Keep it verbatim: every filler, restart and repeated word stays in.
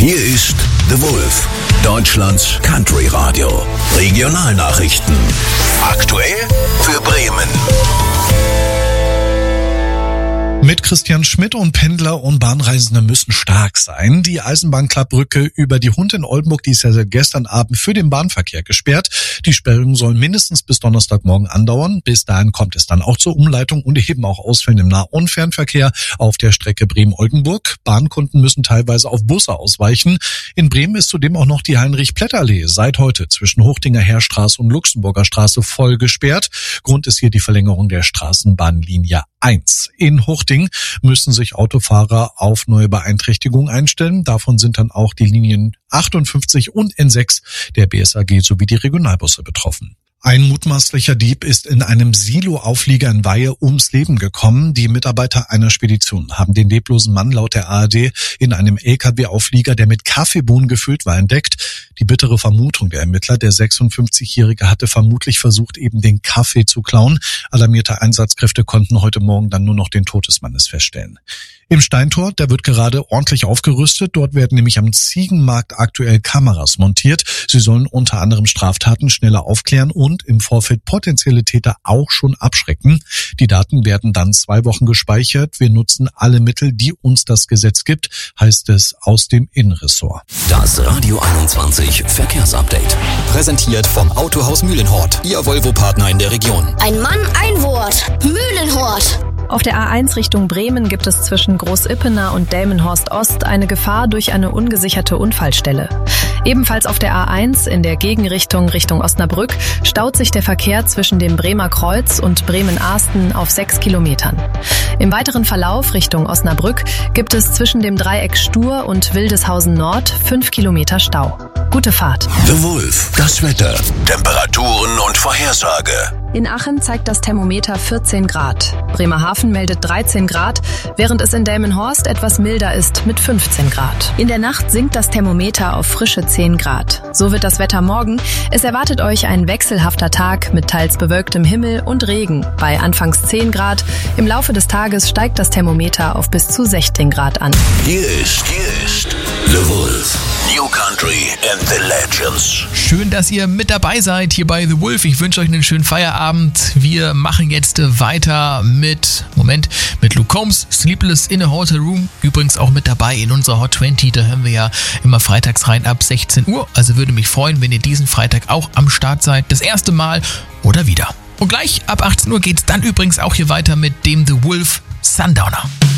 Hier ist The Wolf, Deutschlands Country Radio. Regionalnachrichten. Aktuell für Bremen. Mit Christian Schmidt und Pendler und Bahnreisende müssen stark sein. Die Eisenbahnklappbrücke über die Hund in Oldenburg, die ist ja seit gestern Abend für den Bahnverkehr gesperrt. Die Sperrung soll mindestens bis Donnerstagmorgen andauern. Bis dahin kommt es dann auch zur Umleitung und eben auch Ausfällen im Nah- und Fernverkehr auf der Strecke Bremen-Oldenburg. Bahnkunden müssen teilweise auf Busse ausweichen. In Bremen ist zudem auch noch die Heinrich-Plätter-Allee seit heute zwischen Hochdinger Heerstraße und Luxemburger Straße voll gesperrt. Grund ist hier die Verlängerung der Straßenbahnlinie eins. In Hochding müssen sich Autofahrer auf neue Beeinträchtigungen einstellen. Davon sind dann auch die Linien achtundfünfzig und N sechs der B S A G sowie die Regionalbusse betroffen. Ein mutmaßlicher Dieb ist in einem Silo-Auflieger in Weihe ums Leben gekommen. Die Mitarbeiter einer Spedition haben den leblosen Mann laut der A R D in einem L K W-Auflieger, der mit Kaffeebohnen gefüllt war, entdeckt. Die bittere Vermutung der Ermittler, der sechsundfünfzigjährige hatte vermutlich versucht, eben den Kaffee zu klauen. Alarmierte Einsatzkräfte konnten heute Morgen dann nur noch den Tod des Mannes feststellen. Im Steintor, da wird gerade ordentlich aufgerüstet. Dort werden nämlich am Ziegenmarkt aktuell Kameras montiert. Sie sollen unter anderem Straftaten schneller aufklären und im Vorfeld potenzielle Täter auch schon abschrecken. Die Daten werden dann zwei Wochen gespeichert. Wir nutzen alle Mittel, die uns das Gesetz gibt, heißt es aus dem Innenressort. Das Radio einundzwanzig Verkehrsupdate. Präsentiert vom Autohaus Mühlenhort, Ihr Volvo-Partner in der Region. Ein Mann, ein Wort. Mühlenhort. Auf der A eins Richtung Bremen gibt es zwischen Großippener und Delmenhorst Ost eine Gefahr durch eine ungesicherte Unfallstelle. Ebenfalls auf der A eins in der Gegenrichtung Richtung Osnabrück staut sich der Verkehr zwischen dem Bremer Kreuz und Bremen-Ahsten auf sechs Kilometern. Im weiteren Verlauf Richtung Osnabrück gibt es zwischen dem Dreieck Stur und Wildeshausen Nord fünf Kilometer Stau. Gute Fahrt. The Wolf, das Wetter, Temperaturen und Vorhersage. In Aachen zeigt das Thermometer vierzehn Grad. Bremerhaven meldet dreizehn Grad, während es in Delmenhorst etwas milder ist mit fünfzehn Grad. In der Nacht sinkt das Thermometer auf frische zehn Grad. So wird das Wetter morgen. Es erwartet euch ein wechselhafter Tag mit teils bewölktem Himmel und Regen. Bei anfangs zehn Grad. Im Laufe des Tages steigt das Thermometer auf bis zu sechzehn Grad an. Hier ist, hier ist The Wolf. New Country and the Legends. Schön, dass ihr mit dabei seid hier bei The Wolf. Ich wünsche euch einen schönen Feierabend. Wir machen jetzt weiter mit, Moment, mit Luke Combs, Sleepless in a Hotel Room. Übrigens auch mit dabei in unserer Hot zwanzig. Da hören wir ja immer freitags rein ab sechzehn Uhr. Also würde mich freuen, wenn ihr diesen Freitag auch am Start seid. Das erste Mal oder wieder. Und gleich ab achtzehn Uhr geht's dann übrigens auch hier weiter mit dem The Wolf Sundowner.